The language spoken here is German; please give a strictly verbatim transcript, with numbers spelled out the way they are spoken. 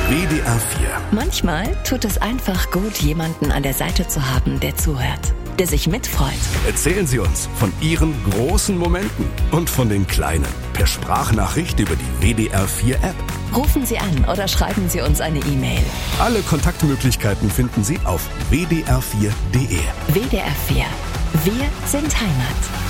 W D R vier. Manchmal tut es einfach gut, jemanden an der Seite zu haben, der zuhört, der sich mitfreut. Erzählen Sie uns von Ihren großen Momenten und von den kleinen per Sprachnachricht über die W D R vier App. Rufen Sie an oder schreiben Sie uns eine E-Mail. Alle Kontaktmöglichkeiten finden Sie auf w d r vier punkt d e. W D R vier. Wir sind Heimat.